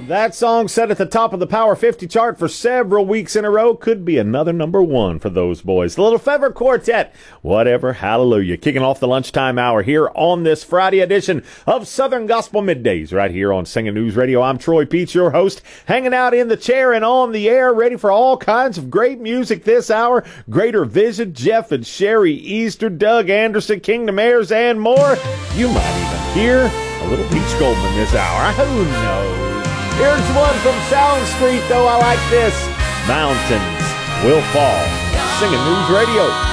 That song set at the top of the Power 50 chart for several weeks in a row. Could be another number one for those boys. The Little Feather Quartet, Whatever, Hallelujah. Kicking off the lunchtime hour here on this Friday edition of Southern Gospel Middays right here on Singing News Radio. I'm Troy Peach, your host, hanging out in the chair and on the air, ready for all kinds of great music this hour. Greater Vision, Jeff and Sherry Easter, Doug Anderson, Kingdom Airs, and more. You might even hear a little Peach Goldman this hour. Who knows? Here's one from Sound Street, though. I like this. Mountains Will Fall. Singing News Radio.